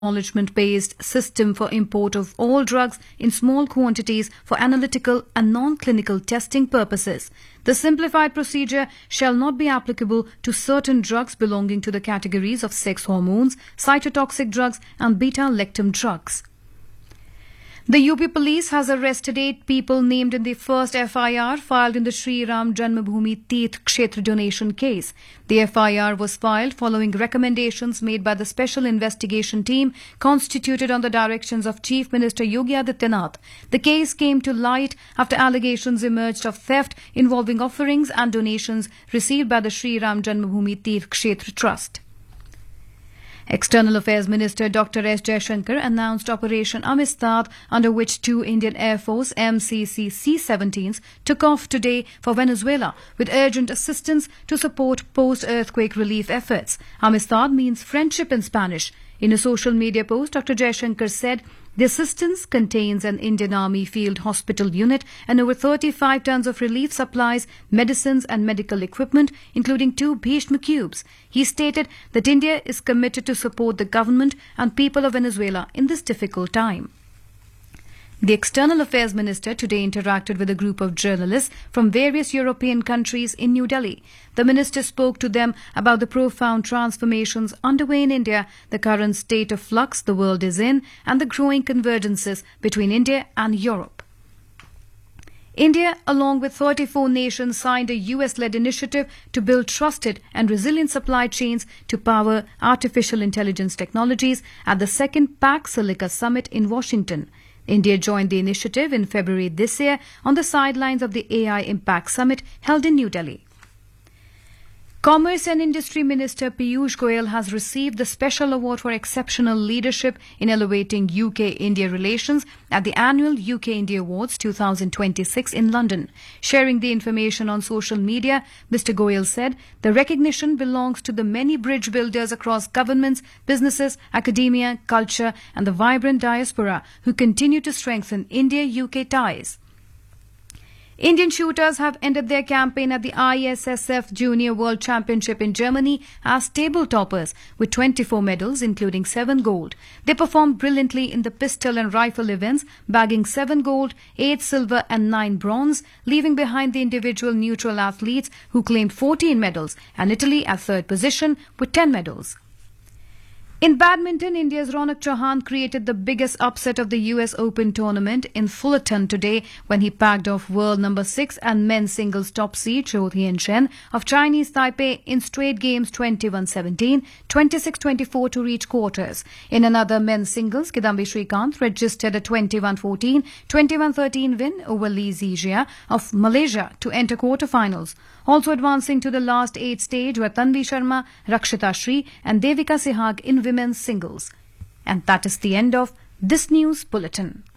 acknowledgement-based system for import of all drugs in small quantities for analytical and non-clinical testing purposes. The simplified procedure shall not be applicable to certain drugs belonging to the categories of sex hormones, cytotoxic drugs and beta-lactam drugs. The UP police has arrested 8 people named in the first FIR filed in the Sri Ram Janmabhoomi Teerth Kshetra donation case. The FIR was filed following recommendations made by the Special Investigation Team constituted on the directions of Chief Minister Yogi Adityanath. The case came to light after allegations emerged of theft involving offerings and donations received by the Sri Ram Janmabhoomi Teerth Kshetra Trust. External Affairs Minister Dr. S. Jaishankar announced Operation Amistad, under which 2 Indian Air Force MCC C-17s took off today for Venezuela with urgent assistance to support post-earthquake relief efforts. Amistad means friendship in Spanish. In a social media post, Dr. Jaishankar said, "The assistance contains an Indian Army field hospital unit and over 35 tons of relief supplies, medicines and medical equipment, including 2 Bhishma cubes." He stated that India is committed to support the government and people of Venezuela in this difficult time. The External Affairs Minister today interacted with a group of journalists from various European countries in New Delhi. The minister spoke to them about the profound transformations underway in India, the current state of flux the world is in, and the growing convergences between India and Europe. India, along with 34 nations, signed a US-led initiative to build trusted and resilient supply chains to power artificial intelligence technologies at the second PAC Silica Summit in Washington. India joined the initiative in February this year on the sidelines of the AI Impact Summit held in New Delhi. Commerce and Industry Minister Piyush Goyal has received the Special Award for Exceptional Leadership in Elevating UK-India Relations at the annual UK-India Awards 2026 in London. Sharing the information on social media, Mr. Goyal said, "The recognition belongs to the many bridge builders across governments, businesses, academia, culture and the vibrant diaspora who continue to strengthen India-UK ties." Indian shooters have ended their campaign at the ISSF Junior World Championship in Germany as table toppers with 24 medals, including 7 gold. They performed brilliantly in the pistol and rifle events, bagging 7 gold, 8 silver and 9 bronze, leaving behind the individual neutral athletes who claimed 14 medals and Italy at 3rd position with 10 medals. In badminton, India's Ronak Chauhan created the biggest upset of the US Open tournament in Fullerton today when he packed off world number 6 and men's singles top seed Zhou Tianzhen of Chinese Taipei in straight games 21-17, 26-24 to reach quarters. In another men's singles, Kidambi Srikanth registered a 21-14, 21-13 win over Lee Zijia of Malaysia to enter quarterfinals. Also advancing to the last 8 stage were Tanvi Sharma, Rakshita Shree and Devika Sehag in women's singles. And that is the end of this news bulletin.